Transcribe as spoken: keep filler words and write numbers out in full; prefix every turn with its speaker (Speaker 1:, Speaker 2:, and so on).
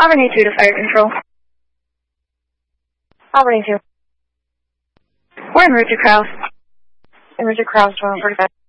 Speaker 1: Auburn A two to fire control.
Speaker 2: Auburn A two.
Speaker 1: We're in Richard Krause.
Speaker 2: In Richard Krause, one forty-five.